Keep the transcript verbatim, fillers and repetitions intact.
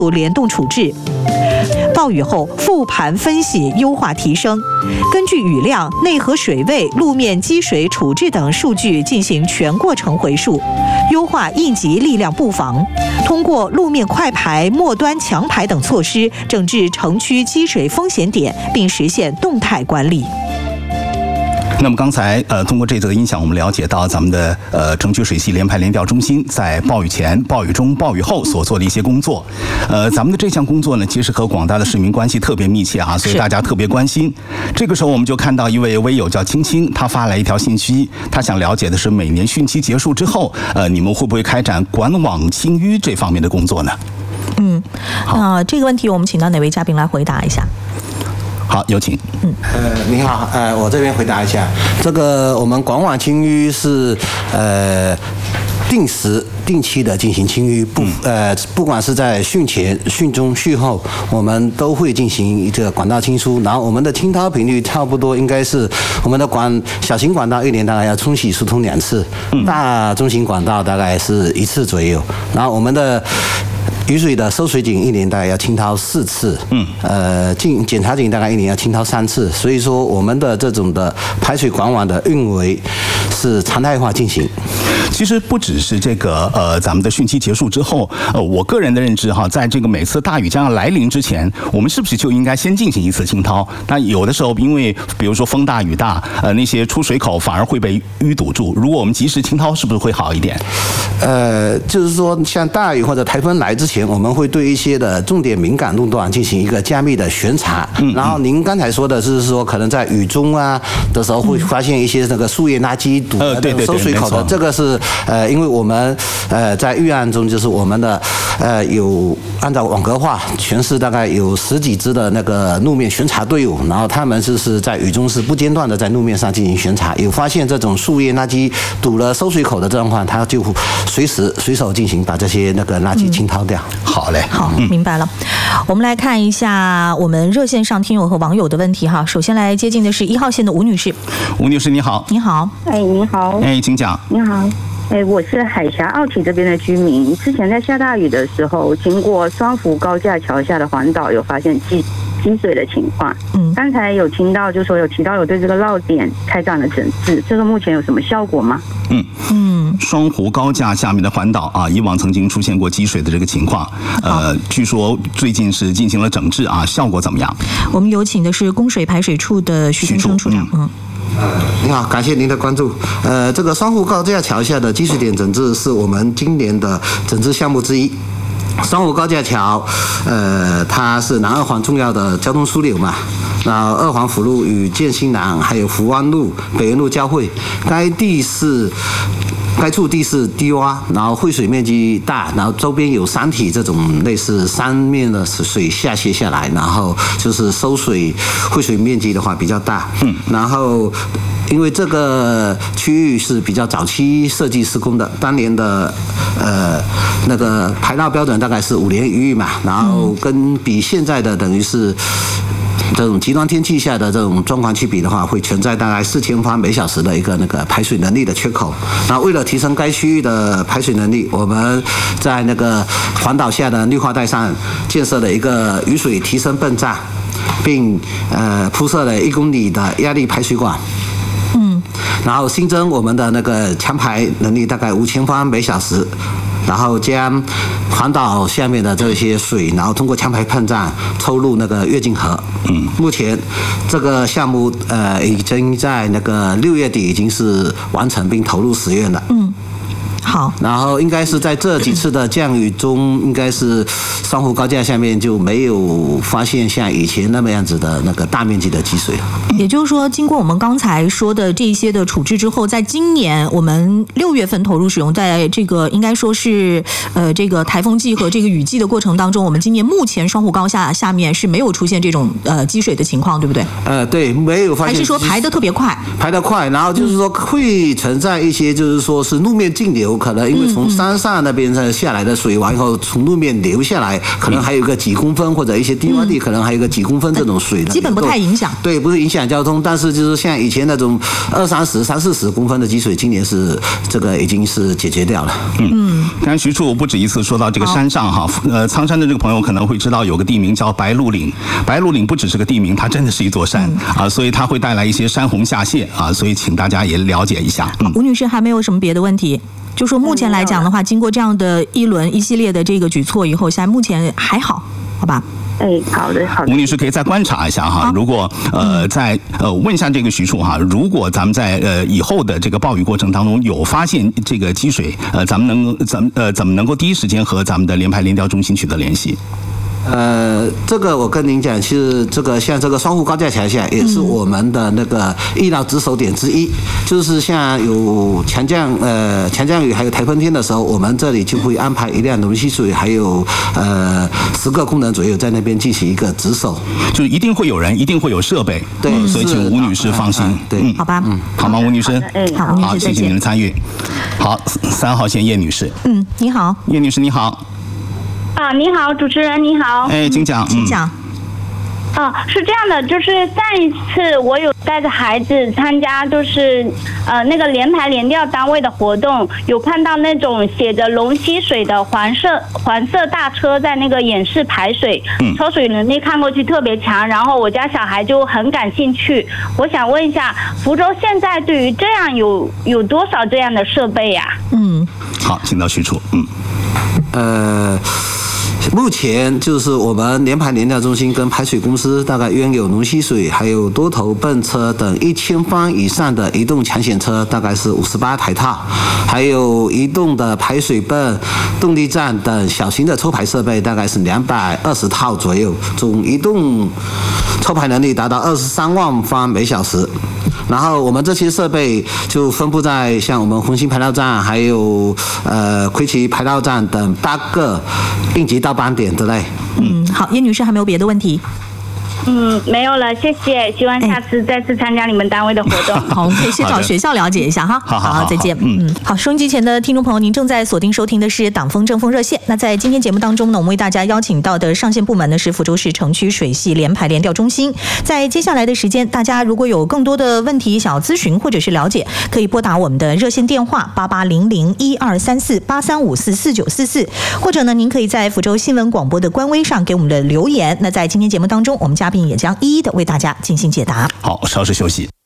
联动处置。暴雨后复盘分析、优化提升，根据雨量、内河水位、路面积水处置等数据进行全过程回溯，优化应急力量布防，通过路面快排、末端强排等措施整治城区积水风险点，并实现动态管理。 那么刚才呃，通过这则音响，我们了解到咱们的呃城区水系联排联调中心在暴雨前、暴雨中、暴雨后所做的一些工作。呃，咱们的这项工作呢，其实和广大的市民关系特别密切啊，所以大家特别关心。这个时候，我们就看到一位微友叫青青，他发来一条信息，他想了解的是每年汛期结束之后，呃，你们会不会开展管网清淤这方面的工作呢？ 嗯，那、呃、这个问题我们请到哪位嘉宾来回答一下？ 好，有请。 嗯，呃，你好，呃，我这边回答一下，这个我们管网清淤是呃定时、定期的进行清淤，不呃，不管是在汛前、汛中、汛后，我们都会进行这个管道清疏。然后我们的清掏频率差不多应该是我们的管小型管道一年大概要冲洗疏通两次，大中型管道大概是一次左右。然后我们的雨水的收水井一年大概要清掏四次，嗯，呃，进检查井大概一年要清掏三次，所以说我们的这种的排水管网的运维是常态化进行。 其实不只是这个呃，咱们的汛期结束之后，呃，我个人的认知哈，在这个每次大雨将要来临之前，我们是不是就应该先进行一次清掏？那有的时候因为比如说风大雨大，呃，那些出水口反而会被淤堵住。如果我们及时清掏，是不是会好一点？ 呃，就是说像大雨或者台风来之前，我们会对一些的重点敏感路段进行一个加密的巡查。嗯，然后您刚才说的是说，可能在雨中啊的时候会发现一些那个树叶垃圾堵的这个收水口的，这个是呃，因为我们呃在预案中就是我们的呃有按照网格化，全市大概有十几支的那个路面巡查队伍，然后他们就是在雨中是不间断的在路面上进行巡查，有发现这种树叶垃圾堵了收水口的状况，他就随时随手进行把这些那个垃圾清掏掉。 嗯、好嘞， 好，明白了。我们来看一下我们热线上听友和网友的问题哈。首先来接近的是一号线的吴女士。 吴女士你好。 你好。 哎，你好。 哎，请讲。 你好。哎，我是海峡奥体这边的居民。之前在下大雨的时候，经过双福高架桥下的环岛，有发现积积水的情况。嗯，刚才有听到，就说有提到有对这个涝点开展了整治，这个目前有什么效果吗？ 嗯嗯，双湖高架下面的环岛啊，以往曾经出现过积水的这个情况，呃，据说最近是进行了整治啊，效果怎么样？ 我们有请的是供水排水处的徐先生处长。嗯。 呃，你好，感谢您的关注。呃，这个双湖高架桥下的积水点整治是我们今年的整治项目之一。双湖高架桥，呃，它是南二环重要的交通枢纽嘛。那二环辅路与建新南还有福安路、北园路交汇，该地是。该处地势低洼，然后汇水面积大，然后周边有山体这种类似山面的水下泄下来，然后就是收水汇水面积的话比较大。嗯，然后因为这个区域是比较早期设计施工的，当年的呃那个排涝标准大概是五年一遇嘛，然后跟比现在的等于是。这种极端天气下的这种状况去比的话，会存在大概四千方每小时的一个那个排水能力的缺口。那为了提升该区域的排水能力，我们在那个环岛下的绿化带上建设了一个雨水提升泵站，并呃铺设了一公里的压力排水管。嗯，然后新增我们的那个强排能力大概五千方每小时。然后将环岛下面的这些水，然后通过强排泵站抽入那个跃进河。嗯，目前这个项目呃已经在那个六月底已经是完成并投入实验了。嗯。 好， 然后应该是在这几次的降雨中，应该是双湖高架下面就没有发现像以前那么样子的那个大面积的积水了。 也就是说，经过我们刚才说的这些的处置之后，在今年我们六月份投入使用，在这个应该说是呃这个台风季和这个雨季的过程当中，我们今年目前双湖高架下面是没有出现这种呃积水的情况，对不对？ 呃，对，没有发现。 还是说排得特别快？ 排得快，然后就是说会存在一些就是说是路面径流。 流，可能因为从山上那边下来的水，完以后从路面流下来，可能还有个几公分，或者一些低洼地可能还有个几公分这种水的， 基本不太影响。 对，不是影响交通，但是就是像以前那种二三十、三四十公分的积水，今年是这个已经是解决掉了。 嗯，刚才徐处不止一次说到这个山上哈，呃，苍山的这个朋友可能会知道有个地名叫白鹿岭，白鹿岭不只是个地名，它真的是一座山、嗯、啊，所以它会带来一些山洪下泄啊，所以请大家也了解一下。嗯， 吴女士还没有什么别的问题？就说目前来讲的话，经过这样的一轮一系列的这个举措以后，现在目前还好，好吧？ 哎，好的，好的。 吴女士可以再观察一下哈，如果呃在呃问一下这个徐处哈，如果咱们在呃以后的这个暴雨过程当中有发现这个积水，呃，咱们能咱们呃怎么能够第一时间和咱们的联排联调中心取得联系？ 呃，这个我跟您讲，其实这个像这个双湖高架桥下也是我们的那个医疗值守点之一，嗯、就是像有强降呃强降雨还有台风天的时候，我们这里就会安排一辆龙吸水，还有呃十个工人左右在那边进行一个值守， 就一定会有人，一定会有设备， 对， 嗯、所以请吴女士放心， 嗯、对、 嗯， 好吧， 嗯，好吗，吴女士？ 哎， 好， 好，谢谢您的参与。好，三号线叶女士， 嗯，你好， 叶女士你好。 啊，你好，主持人你好。 哎，请讲， 请讲。 啊，是这样的，就是上一次我有带着孩子参加，就是呃那个联排联调单位的活动，有看到那种写着龙吸水的黄色黄色大车在那个演示排水，嗯，抽水能力看过去特别强，然后我家小孩就很感兴趣。我想问一下，福州现在对于这样有有多少这样的设备呀、啊？ 嗯，好，请到徐处，嗯， 呃。目前就是我们联排联调中心跟排水公司大概约有龙吸水还有多头泵车等一千方以上的移动抢险车，大概是五十八台套，还有移动的排水泵、动力站等小型的抽排设备，大概是两百二十套左右，总移动抽排能力达到二十三万方每小时。然后我们这些设备就分布在像我们红星排道站，还有呃魁奇排道站等八个应急到班点之类。 嗯，好，叶女士还没有别的问题？ 嗯，没有了，谢谢。希望下次再次参加你们单位的活动。 好，我们可以先找学校了解一下哈。 好好好， 再见。嗯嗯，好，收音机前的听众朋友，您正在锁定收听的是党风政风热线。那在今天节目当中呢，我们为大家邀请到的上线部门呢是福州市城区水系联排联调中心。在接下来的时间，大家如果有更多的问题想要咨询或者是了解，可以拨打我们的热线电话八八零零一二三四八三五四四九四四，或者呢，您可以在福州新闻广播的官微上给我们的留言。那在今天节目当中，我们嘉宾也将一一的为大家进行解答。 好，稍事休息。